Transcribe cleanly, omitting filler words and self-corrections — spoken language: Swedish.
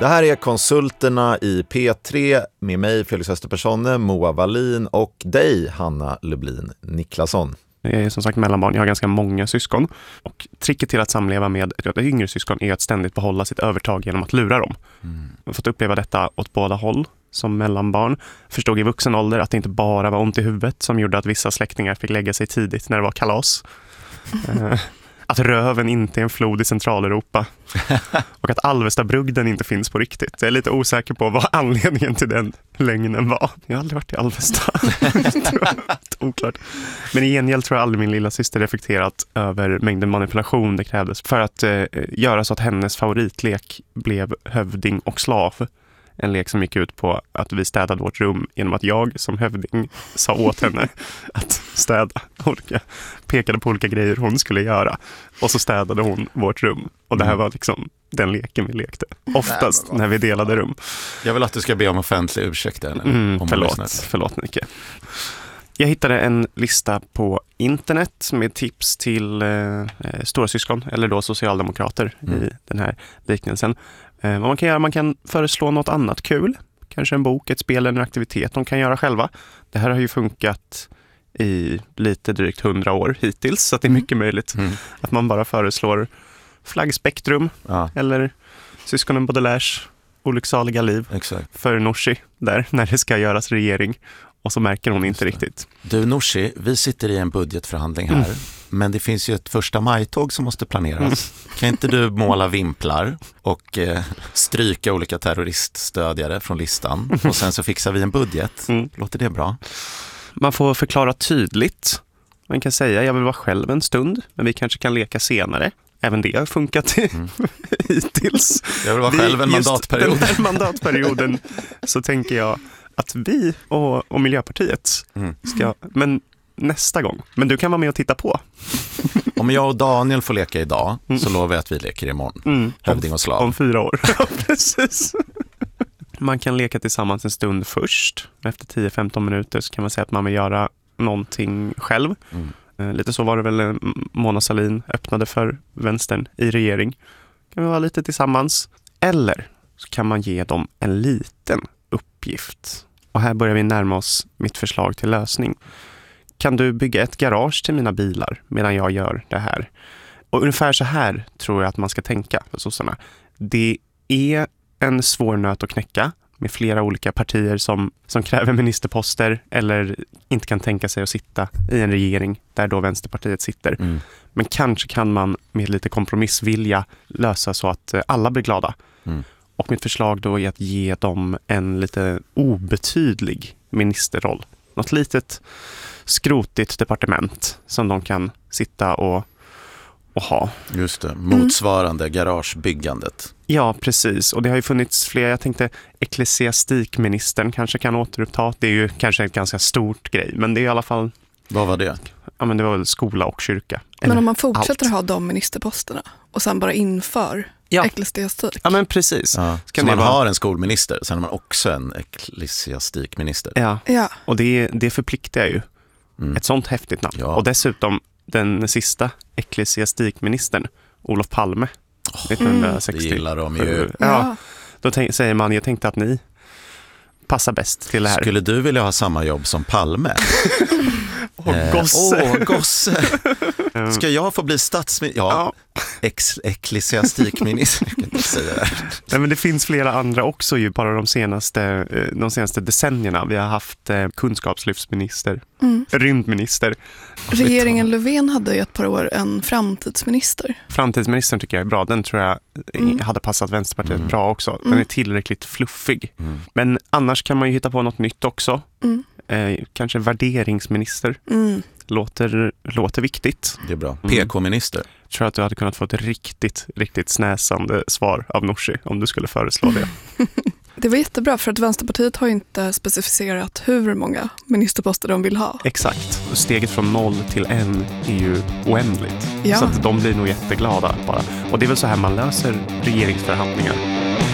Det här är Konsulterna i P3 med mig, Felix Österpersonne, Moa Wallin och dig, Hanna Lublin Niklasson. Jag är som sagt mellanbarn, jag har ganska många syskon. Och tricket till att samleva med ett yngre syskon är att ständigt behålla sitt övertag genom att lura dem. Jag har fått uppleva detta åt båda håll. Som mellanbarn förstod i vuxen ålder att det inte bara var ont i huvudet som gjorde att vissa släktingar fick lägga sig tidigt när det var kalas. Att röven inte är en flod i Centraleuropa. Och att Alvestabrugden inte finns på riktigt. Jag är lite osäker på vad anledningen till den lögnen var. Jag har aldrig varit i Alvesta. Oklart. Men i gengäld tror jag aldrig min lilla syster reflekterat över mängden manipulation det krävdes för att göra så att hennes favoritlek blev hövding och slav. En lek som gick ut på att vi städade vårt rum genom att jag som hövding sa åt henne att städa. Pekade på olika grejer hon skulle göra. Och så städade hon vårt rum. Och det här var liksom den leken vi lekte. Oftast när vi delade rum. Jag vill att du ska be om offentlig ursäkt. Förlåt Nicke. Jag hittade en lista på internet med tips till stora syskon eller då socialdemokrater i den här liknelsen. Vad man kan göra, man kan föreslå något annat kul. Kanske en bok, ett spel eller en aktivitet de kan göra själva. Det här har ju funkat i lite drygt 100 år hittills. Så att det är mycket möjligt att man bara föreslår Flaggspektrum eller Syskonen Baudelaires olycksaliga liv. Exakt. För Nooshi där när det ska göras regering. Och så märker hon inte riktigt. Du Nooshi, vi sitter i en budgetförhandling här. Men det finns ju ett första majtåg som måste planeras. Kan inte du måla vimplar och stryka olika terroriststödjare från listan? Och sen så fixar vi en budget. Låter det bra? Man får förklara tydligt. Man kan säga, jag vill vara själv en stund. Men vi kanske kan leka senare. Även det har funkat hittills. Jag vill vara själv en mandatperiod. Den här mandatperioden så tänker jag att vi och Miljöpartiet ska... Men nästa gång. Men du kan vara med och titta på. Om jag och Daniel får leka idag så lovar jag att vi leker imorgon. Hövding och slav. Om 4 år. Precis. Man kan leka tillsammans en stund först. Efter 10-15 minuter så kan man säga att man vill göra någonting själv. Lite så var det väl Mona Sahlin öppnade för vänstern i regering. Kan vi vara lite tillsammans. Eller så kan man ge dem en liten uppgift. Och här börjar vi närma oss mitt förslag till lösning. Kan du bygga ett garage till mina bilar medan jag gör det här? Och ungefär så här tror jag att man ska tänka för sossarna. Det är en svår nöt att knäcka med flera olika partier som kräver ministerposter eller inte kan tänka sig att sitta i en regering där då Vänsterpartiet sitter. Men kanske kan man med lite kompromissvilja lösa så att alla blir glada. Och mitt förslag då är att ge dem en lite obetydlig ministerroll. Något litet skrotigt departement som de kan sitta och ha. Just det, motsvarande garagebyggandet. Ja, precis. Och det har ju funnits fler. Jag tänkte ecklesiastikministern kanske kan återuppta. Det är ju kanske ett ganska stort grej, men det är i alla fall... Vad var det? Ja, men det var väl skola och kyrka. Men om man fortsätter ha de ministerposterna och sen bara inför ecklesiastik. Ja, men precis. Ja. Så man har en skolminister, sen har man också en ecklesiastikminister. Ja. Och det förpliktar ju. Ett sånt häftigt namn. Ja. Och dessutom den sista ecklesiastikministern, Olof Palme. 1960. Det gillar de ju. Ja. Då säger man, jag tänkte att ni passar bäst till det här. Skulle du vilja ha samma jobb som Palme? Gosse. Ska jag få bli statsminister? Ja. Ecklesiastikminister. Jag kan inte säga det. Nej, men det finns flera andra också ju bara de senaste decennierna. Vi har haft kunskapslyftsminister, rymdminister. Regeringen Löfven hade i ett par år en framtidsminister. Framtidsministern tycker jag är bra. Den tror jag hade passat Vänsterpartiet bra också. Den är tillräckligt fluffig. Men annars kan man ju hitta på något nytt också. Kanske värderingsminister. Låter viktigt. Det är bra. PK-minister. Jag tror att du hade kunnat få ett riktigt snäsande svar av Nooshi om du skulle föreslå det. Det var jättebra för att Vänsterpartiet har inte specificerat hur många ministerposter de vill ha. Exakt. Steget från 0 till 1 är ju oändligt. Ja. Så att de blir nog jätteglada bara. Och det är väl så här man löser regeringsförhandlingar.